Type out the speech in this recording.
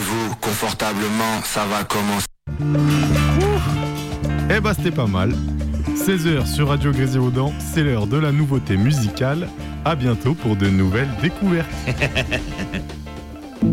Installez-vous confortablement, ça va commencer. Eh bah c'était pas mal. 16h sur Radio Grésivaudan, c'est l'heure de la nouveauté musicale. À bientôt pour de nouvelles découvertes.